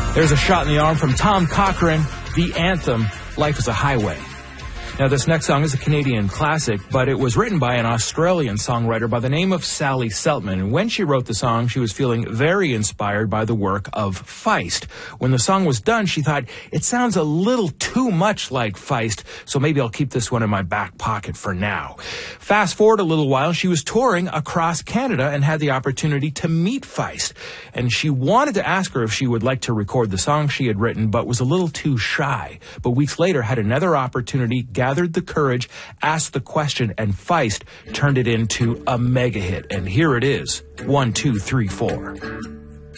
There's a shot in the arm from Tom Cochrane, the anthem, Life is a Highway. Now, this next song is a Canadian classic, but it was written by an Australian songwriter by the name of Sally Seltman. And when she wrote the song, she was feeling very inspired by the work of Feist. When the song was done, she thought, it sounds a little too much like Feist, so maybe I'll keep this one in my back pocket for now. Fast forward a little while, she was touring across Canada and had the opportunity to meet Feist. And she wanted to ask her if she would like to record the song she had written, but was a little too shy. But weeks later, had another opportunity, gathered the courage, asked the question, and Feist turned it into a mega hit. And here it is, 1, 2, 3, 4.